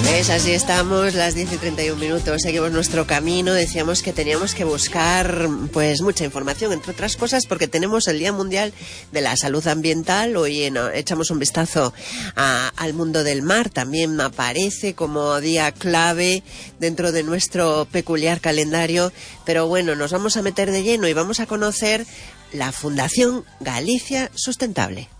Pues así estamos, las 10:31, seguimos nuestro camino. Decíamos que teníamos que buscar pues mucha información, entre otras cosas, porque tenemos el Día Mundial de la Salud Ambiental. Hoy echamos un vistazo al mundo del mar, también aparece como día clave dentro de nuestro peculiar calendario. Pero bueno, nos vamos a meter de lleno y vamos a conocer la Fundación Galicia Sustentable.